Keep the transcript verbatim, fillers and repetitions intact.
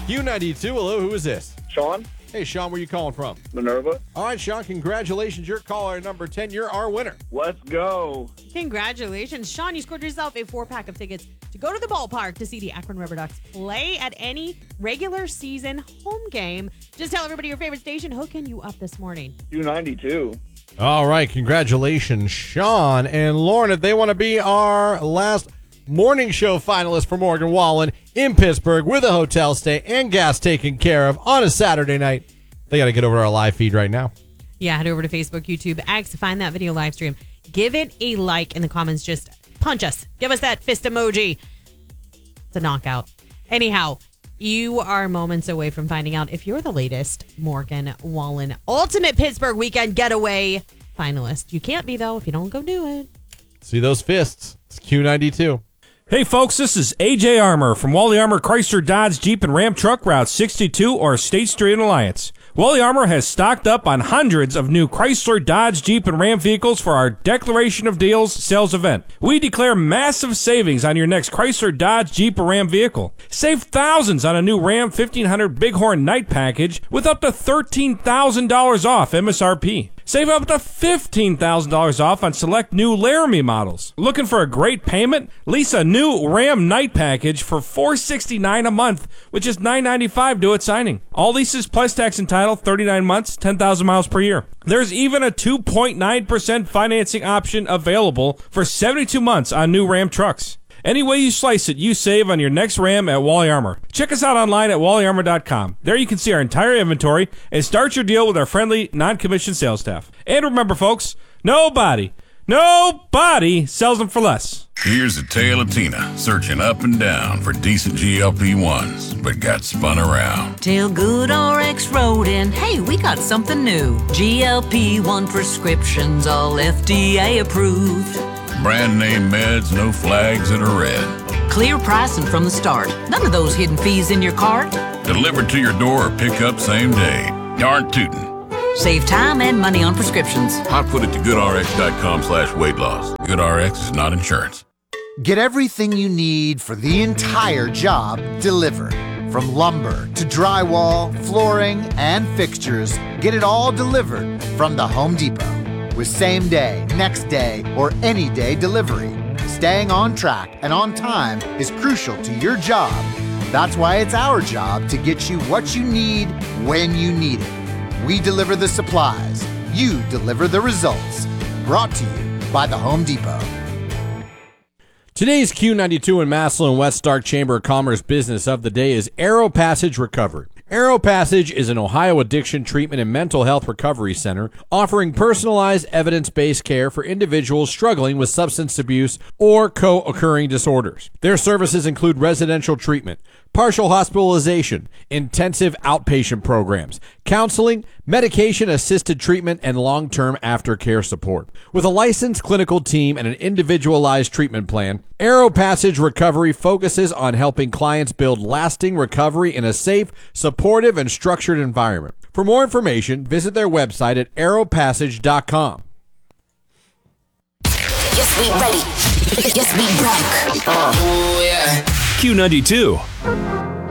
Q ninety-two, hello, who is this? Sean? Hey, Sean, where you calling from? Minerva. All right, Sean, congratulations. You're caller number ten. You're our winner. Let's go. Congratulations. Sean, you scored yourself a four-pack of tickets to go to the ballpark to see the Akron Rubber Ducks play at any regular season home game. Just tell everybody your favorite station hooking you up this morning. Q ninety-two. All right, congratulations, Sean. And Lauren, if they want to be our last morning show finalist for Morgan Wallen in Pittsburgh with a hotel stay and gas taken care of on a Saturday night, they got to get over to our live feed right now. Yeah, head over to Facebook, YouTube, X to find that video live stream. Give it a like in the comments. Just punch us. Give us that fist emoji. It's a knockout. Anyhow, you are moments away from finding out if you're the latest Morgan Wallen Ultimate Pittsburgh Weekend Getaway finalist. You can't be, though, if you don't go do it. See those fists. It's Q ninety-two. Hey folks, this is A J Armour from Wally Armour Chrysler Dodge Jeep and Ram Truck Route sixty-two or State Street in Alliance. Wally Armour has stocked up on hundreds of new Chrysler, Dodge, Jeep, and Ram vehicles for our Declaration of Deals sales event. We declare massive savings on your next Chrysler, Dodge, Jeep, or Ram vehicle. Save thousands on a new Ram fifteen hundred Bighorn Night Package with up to thirteen thousand dollars off M S R P. Save up to fifteen thousand dollars off on select new Laramie models. Looking for a great payment? Lease a new Ram Night Package for four hundred sixty-nine dollars a month, with just nine hundred ninety-five dollars due at signing. All leases plus tax and title, thirty-nine months, ten thousand miles per year. There's even a two point nine percent financing option available for seventy-two months on new Ram trucks. Any way you slice it, you save on your next Ram at Wally Armour. Check us out online at wally armour dot com. There you can see our entire inventory and start your deal with our friendly, non-commissioned sales staff. And remember, folks, nobody, nobody sells them for less. Here's the tale of Tina, searching up and down for decent G L P ones, but got spun around. Till GoodRx wrote in, hey, we got something new. G L P one prescriptions, all F D A approved. Brand name meds, no flags that are red. Clear pricing from the start. None of those hidden fees in your cart. Delivered to your door or pick up same day. Darn tootin'. Save time and money on prescriptions. I put it to goodrx.com slash weight loss. GoodRx is not insurance. Get everything you need for the entire job delivered. From lumber to drywall, flooring, and fixtures, get it all delivered from the Home Depot. With same day, next day, or any day delivery. Staying on track and on time is crucial to your job. That's why it's our job to get you what you need when you need it. We deliver the supplies. You deliver the results. Brought to you by the Home Depot. Today's Q ninety-two in Massillon and West Stark Chamber of Commerce business of the day is Arrow Passage Recovery. Arrow Passage is an Ohio addiction treatment and mental health recovery center offering personalized evidence-based care for individuals struggling with substance abuse or co-occurring disorders. Their services include residential treatment, partial hospitalization, intensive outpatient programs, counseling, medication-assisted treatment, and long-term aftercare support. With a licensed clinical team and an individualized treatment plan, Arrow Passage Recovery focuses on helping clients build lasting recovery in a safe, supportive, and structured environment. For more information, visit their website at arrow passage dot com. Yes, we ready. Yes, we back. Oh, yeah. Q ninety-two.